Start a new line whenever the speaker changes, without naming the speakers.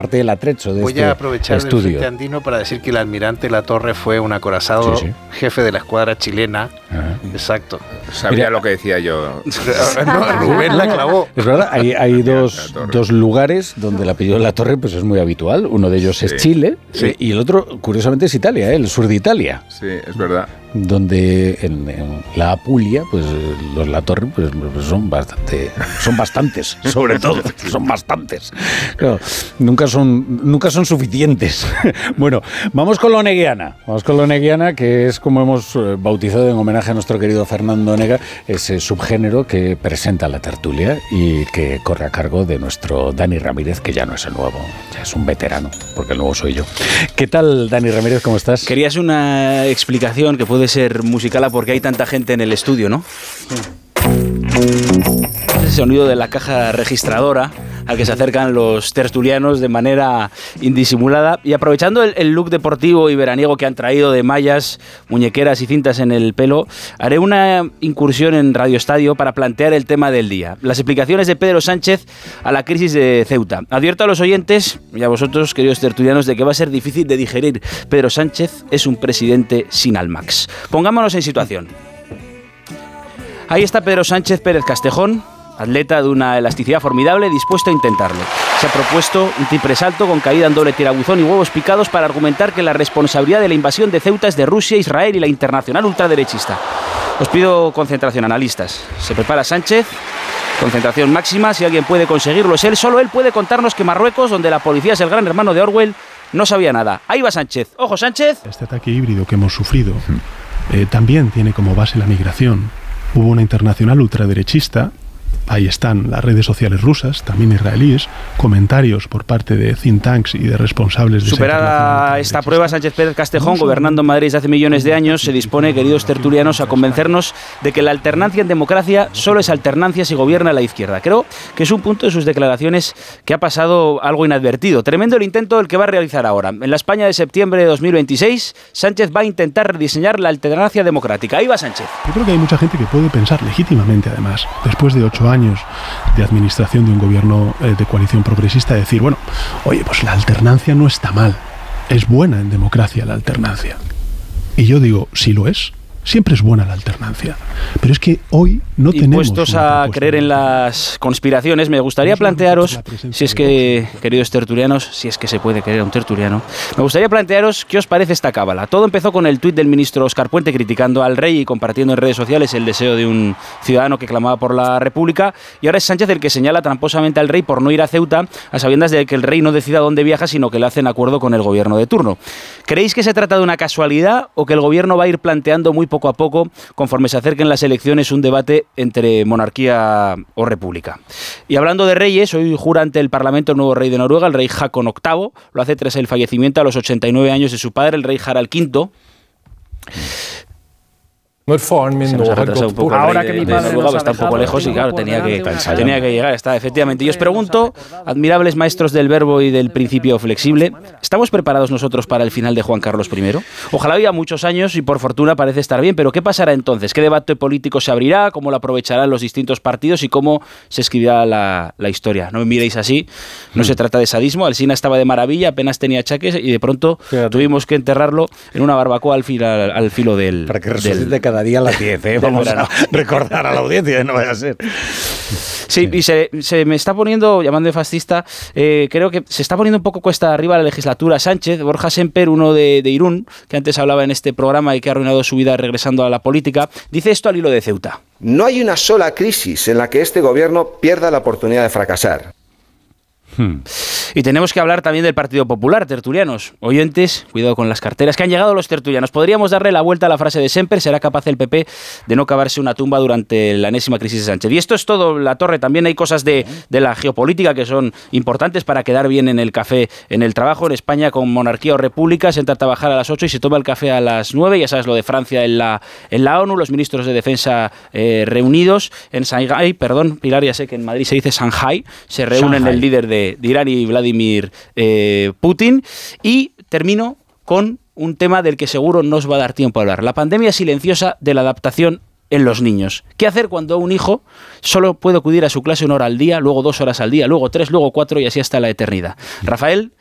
parte del atrecho de
Voy
este
a aprovechar el
estudio.
Frente Andino para decir que el almirante Latorre fue un acorazado jefe de la escuadra chilena.
Ajá.
Exacto.
Sabía lo que decía yo.
No, Rubén la clavó.
Es verdad, hay dos lugares donde el apellido de Latorre pues es muy habitual. Uno de ellos es Chile y el otro, curiosamente, es Italia, el sur de Italia.
Sí, es verdad.
Donde en la Apulia, pues los Latorre pues son bastantes, sobre todo, son bastantes. Claro, nunca son suficientes. Bueno, vamos con la oneguiana, que es como hemos bautizado en homenaje a nuestro querido Fernando Onega, ese subgénero que presenta la tertulia y que corre a cargo de nuestro Dani Ramírez, que ya no es el nuevo, ya es un veterano, porque el nuevo soy yo. ¿Qué tal, Dani Ramírez? ¿Cómo estás?
Querías una explicación que puede ser musical a por qué hay tanta gente en el estudio, ¿no? Ese sonido de la caja registradora al que se acercan los tertulianos de manera indisimulada, y aprovechando el look deportivo y veraniego que han traído de mallas, muñequeras y cintas en el pelo, haré una incursión en Radio Estadio para plantear el tema del día: las explicaciones de Pedro Sánchez a la crisis de Ceuta. Advierto a los oyentes y a vosotros, queridos tertulianos, de que va a ser difícil de digerir. Pedro Sánchez es un presidente sin Almax. Pongámonos en situación. Ahí está Pedro Sánchez Pérez Castejón, atleta de una elasticidad formidable, dispuesto a intentarlo. Se ha propuesto un triple salto con caída en doble tirabuzón y huevos picados para argumentar que la responsabilidad de la invasión de Ceuta es de Rusia, Israel y la internacional ultraderechista. Os pido concentración, analistas. Se prepara Sánchez, concentración máxima. Si alguien puede conseguirlo es él. Solo él puede contarnos que Marruecos, donde la policía es el gran hermano de Orwell, no sabía nada. Ahí va Sánchez. ¡Ojo, Sánchez!
Este ataque híbrido que hemos sufrido también tiene como base la migración. Hubo una internacional ultraderechista. Ahí están las redes sociales rusas, también israelíes, comentarios por parte de think tanks y de responsables de...
Superada esta prueba, Sánchez Pérez Castejón, gobernando en Madrid desde hace millones de años, se dispone, queridos tertulianos, a convencernos de que la alternancia en democracia solo es alternancia si gobierna la izquierda. Creo que es un punto de sus declaraciones que ha pasado algo inadvertido. Tremendo el intento del que va a realizar ahora. En la España de septiembre de 2026, Sánchez va a intentar rediseñar la alternancia democrática. Ahí va Sánchez.
Yo creo que hay mucha gente que puede pensar legítimamente, además, después de 8 años de administración de un gobierno de coalición progresista, decir, bueno, oye, pues la alternancia no está mal, es buena en democracia la alternancia. Y yo digo, sí lo es, siempre es buena la alternancia, pero es que hoy no tenemos...
Puestos a creer en las conspiraciones, me gustaría plantearos, si es que, queridos tertulianos, si es que se puede creer a un tertuliano, me gustaría plantearos qué os parece esta cábala. Todo empezó con el tuit del ministro Óscar Puente criticando al rey y compartiendo en redes sociales el deseo de un ciudadano que clamaba por la República, y ahora es Sánchez el que señala tramposamente al rey por no ir a Ceuta, a sabiendas de que el rey no decida dónde viaja, sino que lo hace en acuerdo con el gobierno de turno. ¿Creéis que se trata de una casualidad o que el gobierno va a ir planteando muy poco a poco, conforme se acerquen las elecciones, un debate entre monarquía o república? Y hablando de reyes, hoy jura ante el Parlamento el nuevo rey de Noruega, el rey Haakon VIII. Lo hace tras el fallecimiento a los 89 años de su padre, el rey Harald V. Se nos ha retrasado un poco. Ahora que mi padre Noruega está un poco lejos y claro, tenía que llegar, está efectivamente. Y os pregunto, admirables maestros del verbo y del principio flexible, ¿estamos preparados nosotros para el final de Juan Carlos I? Ojalá viva muchos años y por fortuna parece estar bien, pero ¿qué pasará entonces? ¿Qué debate político se abrirá? ¿Cómo lo aprovecharán los distintos partidos? ¿Y cómo se escribirá la historia? No me miréis así, no se trata de sadismo. Alsina estaba de maravilla, apenas tenía achaques y de pronto tuvimos que enterrarlo en una barbacoa al filo del...
Para que resucite cada día a las 10, vamos a recordar a la audiencia, no vaya a ser.
Sí, y se me está poniendo, llamando de fascista, creo que se está poniendo un poco cuesta arriba la legislatura. Sánchez, Borja Semper, uno de Irún, que antes hablaba en este programa y que ha arruinado su vida regresando a la política, dice esto al hilo de Ceuta.
No hay una sola crisis en la que este gobierno pierda la oportunidad de fracasar.
Y tenemos que hablar también del Partido Popular, tertulianos. Oyentes, cuidado con las carteras, que han llegado los tertulianos. Podríamos darle la vuelta a la frase de Semper: ¿será capaz el PP de no cavarse una tumba durante la enésima crisis de Sánchez? Y esto es todo, Latorre. También hay cosas de la geopolítica que son importantes para quedar bien en el café, en el trabajo. En España, con monarquía o república, se entra a trabajar a las 8 y se toma el café a las 9. Ya sabes lo de Francia en la ONU, los ministros de defensa reunidos en Shanghái, Pilar, ya sé que en Madrid se dice Shanghái, se reúnen el líder de Irán y Vladimir Putin. Y termino con un tema del que seguro no os va a dar tiempo a hablar: la pandemia silenciosa de la adaptación en los niños. ¿Qué hacer cuando un hijo solo puede acudir a su clase 1 hora al día, luego 2 horas al día, luego 3, luego 4 y así hasta la eternidad? Rafael